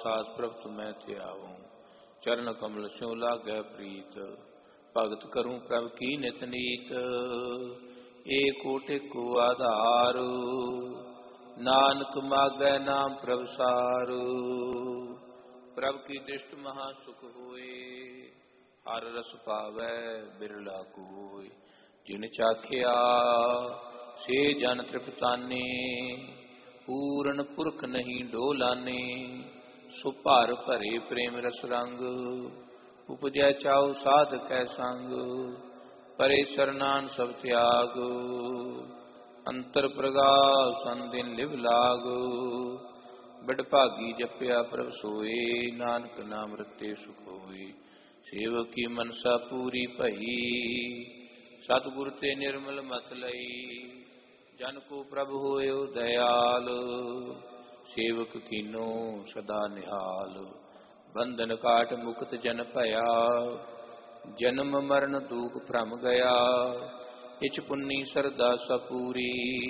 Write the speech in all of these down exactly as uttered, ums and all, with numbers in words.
सास प्रभ तुम्हें त्याऊं, चरण कमल स्यों लागै प्रीत, भगत करूं प्रभ की नित नीत। एक टेको आधार, नानक मागै नाम प्रभ सार। प्रभ की दृष्ट महा सुख होए, हर रस पावै बिरला कोय। जिन चाखिया से जन तृप्ताने, पूरन पुरख नहीं डोलाने। सो भर भरे प्रेम रस रंग, उपजै चाओ साध कै संग। परे सरनान सब त्याग, अंतर प्रगाव संदिन लिव लाग। बड़भागी जपया प्रभ सोए, नानक नाम रते सुख होए। सेवक की मनसा पूरी भई, सतगुर ते निर्मल मत लई। जन को प्रभु होयो दयाल, सेवक कीनो सदा निहाल। बंधन काट मुक्त जन भया, जन्म मरण दुख भ्रम गया। इच पुन्नी सरदा सपूरी,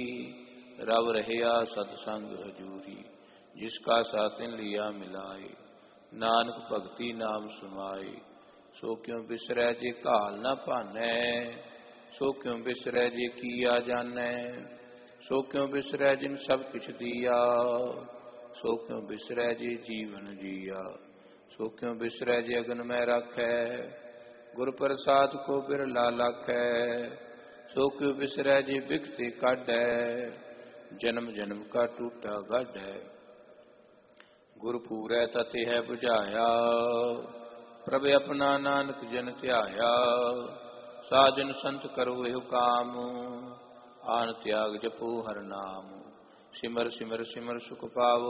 रव रहया सतसंग हजूरी। जिसका साथिन लिया मिलाए, नानक भगति नाम समाए। सो क्यों बिसरै जे घाल न भानै, सो क्यों बिसरै जे किया जानै। सो क्यों बिसरै जिन सब किछ दिया, सो क्यों बिसरै जे जीवन जिया। सो क्यों बिसरै जे अगन में राखै, गुर प्रसाद को बिरला लाखै। सो क्यों बिसरै जे बिखते काढै, जन्म जन्म का टूटा गाढै। गुर पूरै तथे है बुझाया, प्रभ अपना नानक जन ध्याया। साजन संत करो एह काम, आन त्याग जपो हर नाम। सिमर सिमर सिमर सुख पावो,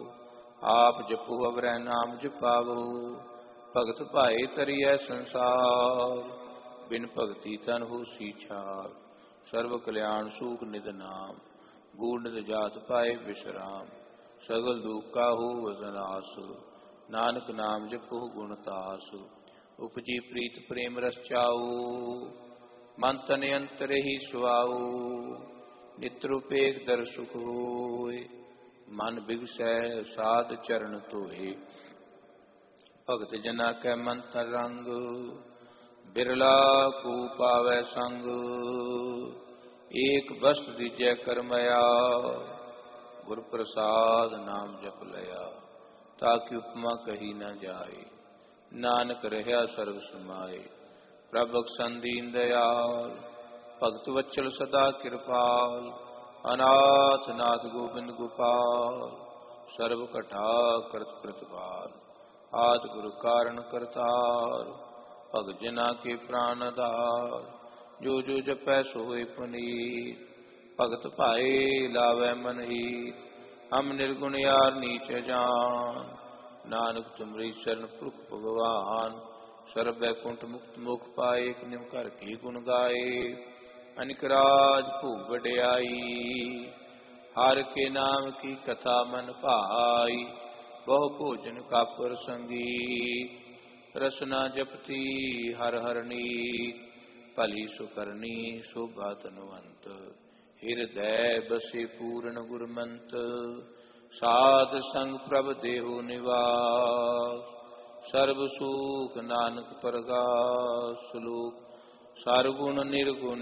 आप जपो अवरै नाम जपावो। भगत भाए तरियै संसार, बिन भगति तन होसी छार। सर्व कल्याण सूख निध नाम, गूढ़ निध जात पाए विश्राम। सगल दुख का हो वसनास, नानक नाम जपो गुणतास। उपजी प्रीत प्रेम रस चाओ, मन तन अंतर ही सुआओ। नित्रुपेक दर सुख होय, मन बिगसै साध चरण धोए। भगत जना कै मन तन रंग, बिरला को पावै संग। एक वस्त दीजै करमया, गुर प्रसाद नाम जप लया। ताकि उपमा कही न जाए, नानक रहया सर्व समाए। प्रभ बख्शन दीन दयाल, भगत वत्सल सदा कृपाल। अनाथ नाथ गोविंद गोपाल, सर्व कटा करत प्रतिपाल। आदि गुरु कारण करतार, भगत जना के प्राण आधार। जो जो जपै सो होय पुनीत, भगत भाए लावै मन हीत। हम निर्गुण यार नीच जान, नानक तुमरी शरण पुरख भगवान। सर्व बैकुंठ मुक्त मुख पाए, एक निम कर के गुण गाए। अनिक राज भोग वड्याई, हर के नाम की कथा मन भाई। बहु भोजन का प्रसंगी, रसना जपती हर हर नीत। भली सुकरनी शोभा तनवंत, हृदय बसे पूर्ण गुरमंत। साध संग प्रभ देहु निवास, सर्व सुख नानक परगास। लोक सरगुण निर्गुण